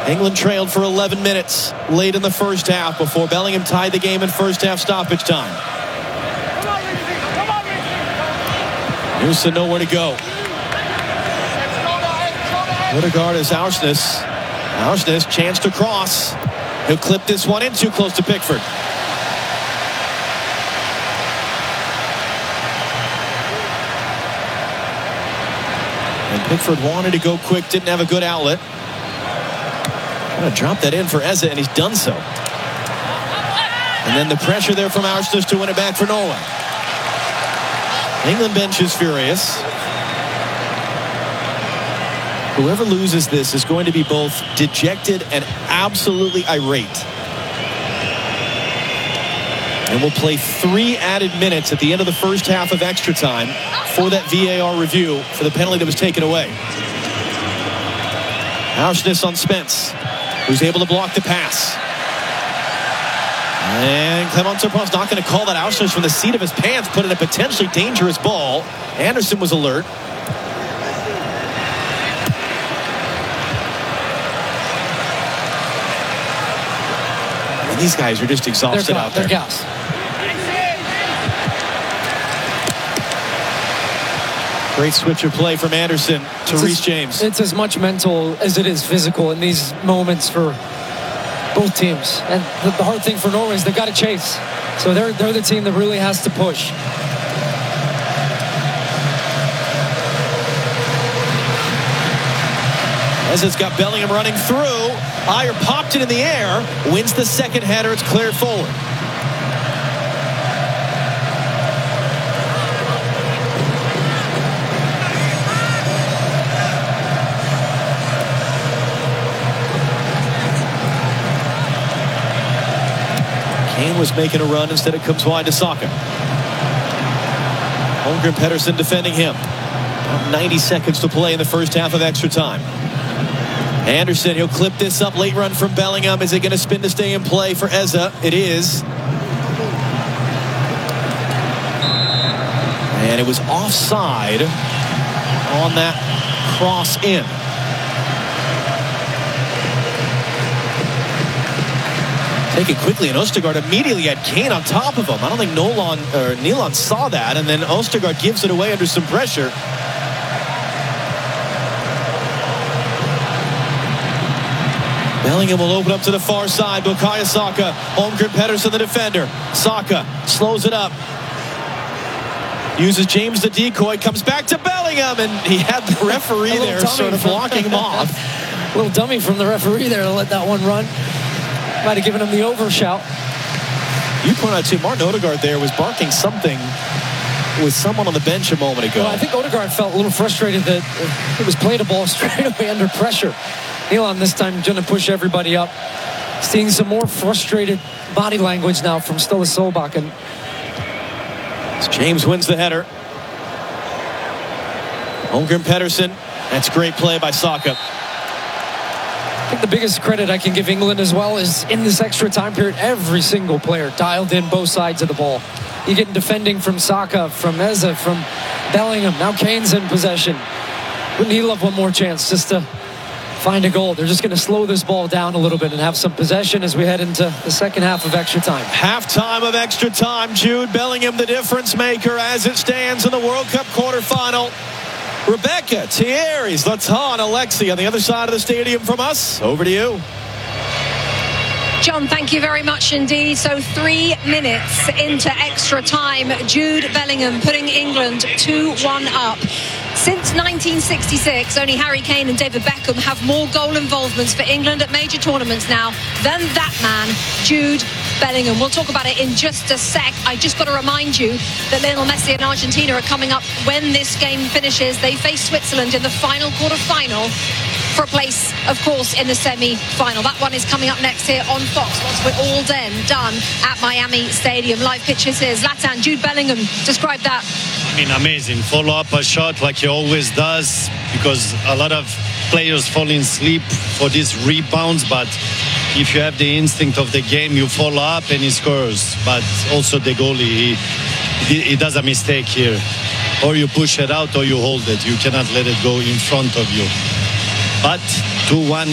England trailed for 11 minutes late in the first half before Bellingham tied the game in first half stoppage time. Newson nowhere to go. Odegaard is Aursnes. Aursnes, chance to cross. He'll clip this one in too close to Pickford. And Pickford wanted to go quick, didn't have a good outlet. Going to drop that in for Eze, and he's done so. And then the pressure there from Aursnes to win it back for Norway. England bench is furious. Whoever loses this is going to be both dejected and absolutely irate. And we'll play 3 added minutes at the end of the first half of extra time for that VAR review for the penalty that was taken away. Aursnes on Spence, who's able to block the pass. And Clement Turpin's not going to call that. Aursnes from the seat of his pants put in a potentially dangerous ball. Anderson was alert. And these guys are just exhausted out there. They're gassed. Great switch of play from Anderson to Reece James. It's as much mental as it is physical in these moments for both teams. And the hard thing for Norway is they've got to chase. So they're the team that really has to push. Eze's got Bellingham running through. Ayer popped it in the air. Wins the second header. It's cleared forward. Kane was making a run. Instead it comes wide to Saka. Holmgren Pedersen defending him. 90 seconds to play in the first half of extra time. Anderson, he'll clip this up. Late run from Bellingham. Is it going to spin to stay in play for Eze? It is. And it was offside on that cross in. Take it quickly, and Østigård immediately had Kane on top of him. I don't think Nyland saw that, and then Østigård gives it away under some pressure. Bellingham will open up to the far side. Bukayo Saka, Holmgren Pedersen, the defender. Saka slows it up. Uses James the decoy, comes back to Bellingham, and he had the referee there sort of blocking him off. A little dummy from the referee there to let that one run. Might have given him the overshout. You point out too, Martin Odegaard there was barking something with someone on the bench a moment ago. Well, I think Odegaard felt a little frustrated that it was played a ball straight away under pressure. Nyland this time going to push everybody up. Seeing some more frustrated body language now from Ståle Solbakken. James wins the header. Holmgren Pedersen. That's great play by Saka. I think the biggest credit I can give England as well is in this extra time period, every single player dialed in both sides of the ball. You get defending from Saka, from Eze, from Bellingham. Now Kane's in possession. Wouldn't he love one more chance just to find a goal? They're just going to slow this ball down a little bit and have some possession as we head into the second half of extra time. Halftime of extra time. Jude Bellingham, the difference maker as it stands in the World Cup quarterfinal. Rebecca, Thierry, Zlatan, Alexi on the other side of the stadium from us. Over to you. John, thank you very much indeed. So 3 minutes into extra time, Jude Bellingham putting England 2-1 up. Since 1966, only Harry Kane and David Beckham have more goal involvements for England at major tournaments now than that man, Jude Bellingham. We'll talk about it in just a sec. I just got to remind you that Lionel Messi and Argentina are coming up when this game finishes. They face Switzerland in the final quarter-final for a place, of course, in the semi-final. That one is coming up next here on Fox once we're all done at Miami Stadium. Live pitches here. Zlatan, Jude Bellingham, describe that. I mean, amazing. Follow up a shot like he always does, because a lot of players fall in sleep for these rebounds, but if you have the instinct of the game, you follow up and he scores. But also the goalie, he does a mistake here. Or you push it out or you hold it. You cannot let it go in front of you. But 2-1